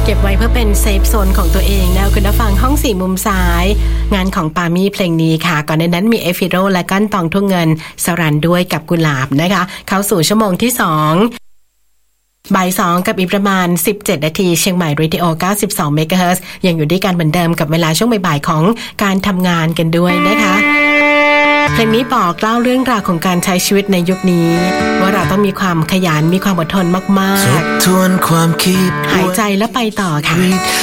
เก็บไว้เพื่อเป็นเซฟโซนของตัวเองนะคุณผู้ฟังห้อง4มุมซ้ายงานของปามี่เพลงนี้ค่ะก่อนในนั้นมีเอฟิโรและก้านตองทุ่งเงินสรันด้วยกับกุหลาบนะคะเข้าสู่ชั่วโมงที่2บ่าย2กับอีกประมาณ17นาทีเชียงใหม่เรดิโอ92เมกะเฮิรตซ์ยังอยู่ด้วยกันเหมือนเดิมกับเวลาช่วงบ่ายๆของการทำงานกันด้วยนะคะเพลงนี้บอกเล่าเรื่องราวของการใช้ชีวิตในยุคนี้ว่าเราต้องมีความขยันมีความอดทนมากๆทบทวนความคิดหายใจแล้วไปต่อค่ะ